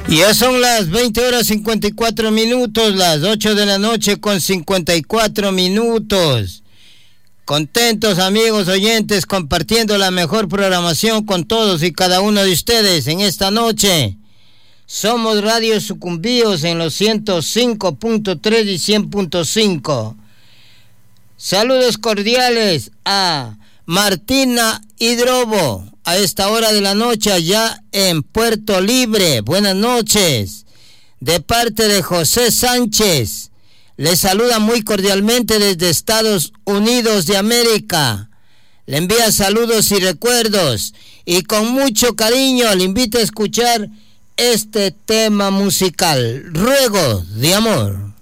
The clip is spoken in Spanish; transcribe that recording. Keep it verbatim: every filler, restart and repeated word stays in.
Ya son las veinte horas cincuenta y cuatro minutos, las ocho de la noche con cincuenta y cuatro minutos. Contentos, amigos oyentes, compartiendo la mejor programación con todos y cada uno de ustedes en esta noche. Somos Radio Sucumbíos en los ciento cinco punto tres y cien punto cinco. Saludos cordiales a Martina Hidrobo a esta hora de la noche allá en Puerto Libre. Buenas noches. De parte de José Sánchez, le saluda muy cordialmente desde Estados Unidos de América. Le envía saludos y recuerdos y con mucho cariño le invito a escuchar este tema musical, Ruego de Amor.